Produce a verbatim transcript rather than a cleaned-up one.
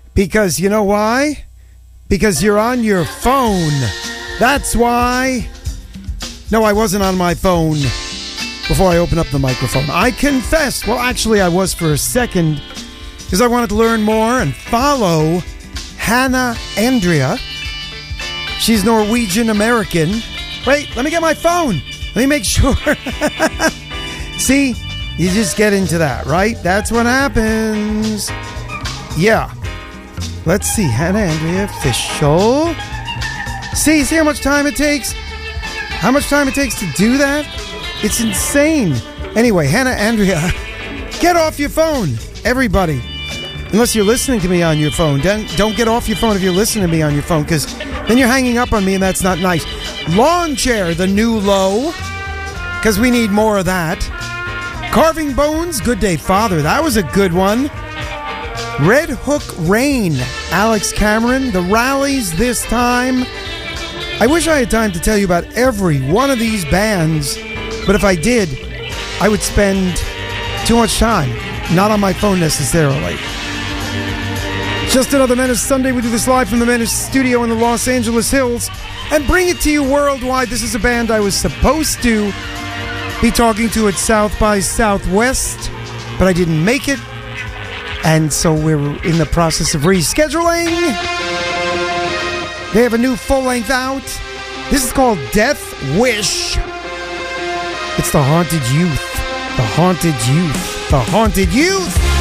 Because you know why? Because you're on your phone. That's why. No, I wasn't on my phone before I opened up the microphone. I confess. Well, actually, I was for a second because I wanted to learn more and follow Hannah Andrea. She's Norwegian-American. Wait, let me get my phone. Let me make sure. See, you just get into that, right? That's what happens. Yeah. Let's see. Hannah Andrea official. See, see how much time it takes? How much time it takes to do that? It's insane. Anyway, Hannah Andrea, get off your phone, everybody. Unless you're listening to me on your phone. Don't, don't get off your phone if you're listening to me on your phone, because then you're hanging up on me and that's not nice. Lawn chair, the new low, because we need more of that. Carving Bones, Good Day Father, that was a good one. Red Hook Rain, Alex Cameron, The Rallies This Time. I wish I had time to tell you about every one of these bands, but if I did, I would spend too much time, not on my phone necessarily. Just Another Menace Sunday. We do this live from the Menace studio in the Los Angeles Hills and bring it to you worldwide. This is a band I was supposed to be talking to at South by Southwest, but I didn't make it, and so we're in the process of rescheduling. They have a new full-length out. This is called Death Wish. It's The Haunted Youth. The Haunted Youth. The Haunted Youth.